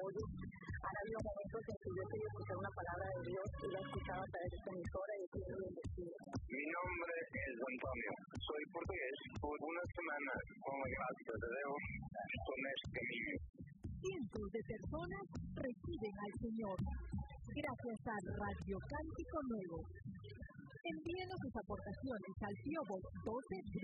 apoyo. Han habido momentos en que yo quería escuchar una palabra de Dios y la escuchaba a través de esta emisora y estoy muy bendecida. Mi nombre es Antonio, soy portugués. Por una semana, con la gracia de Dios, tomé este camino. Cientos de personas reciben al Señor gracias a Radio Cántico Nuevo. Envíenos sus aportaciones al P.O. Box 12